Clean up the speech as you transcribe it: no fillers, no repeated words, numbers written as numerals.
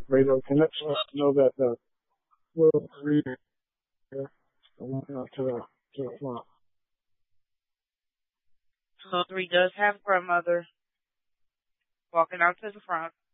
radio can let us know that the will read the one to the front. So 3 does have grandmother walking out to the front.